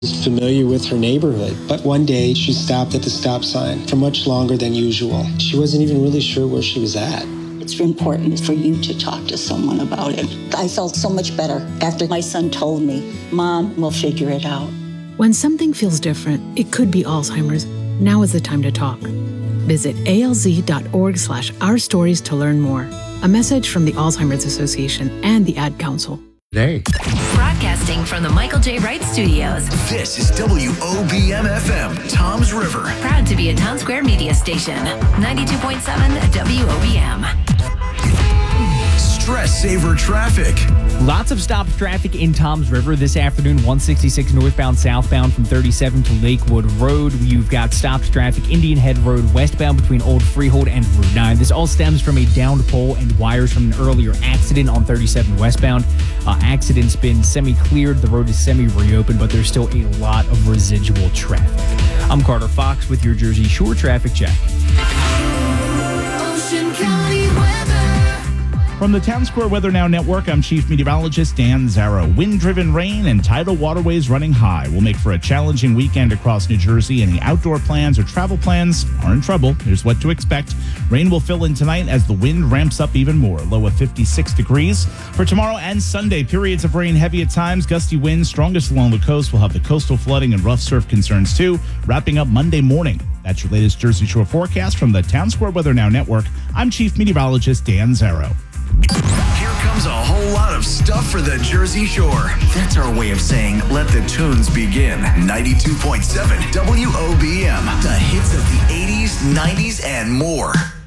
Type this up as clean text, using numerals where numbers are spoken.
Was familiar with her neighborhood, but one day she stopped at the stop sign for much longer than usual. She wasn't even really sure where she was at. It's important for you to talk to someone about it. I felt so much better after my son told me, Mom, we'll figure it out. When something feels different, it could be Alzheimer's. Now is the time to talk. Visit alz.org/ourstories to learn more. A message from the Alzheimer's Association and the Ad Council. Today. Broadcasting from the Michael J. Wright Studios. This is WOBM-FM, Toms River. Proud to be a Town Square media station. 92.7 WOBM. Stress Saver traffic. Lots of stopped traffic in Toms River this afternoon. 166 northbound, southbound from 37 to Lakewood Road. You've got stopped traffic Indian Head Road westbound between Old Freehold and Route 9. This all stems from a downed pole and wires from an earlier accident on 37 westbound. Accident's been semi-cleared. The road is semi-reopened, but there's still a lot of residual traffic. I'm Carter Fox with your Jersey Shore traffic check. Ocean County weather. From the Town Square Weather Now Network, I'm Chief Meteorologist Dan Zarrow. Wind-driven rain and tidal waterways running high will make for a challenging weekend across New Jersey. Any outdoor plans or travel plans are in trouble. Here's what to expect. Rain will fill in tonight as the wind ramps up even more. Low of 56 degrees. For tomorrow and Sunday, periods of rain heavy at times. Gusty winds, strongest along the coast. We'll have the coastal flooding and rough surf concerns too. Wrapping up Monday morning. That's your latest Jersey Shore forecast from the Town Square Weather Now Network. I'm Chief Meteorologist Dan Zarrow. Here comes a whole lot of stuff for the Jersey Shore. That's our way of saying, let the tunes begin. 92.7 WOBM. The hits of the 80s, 90s, and more.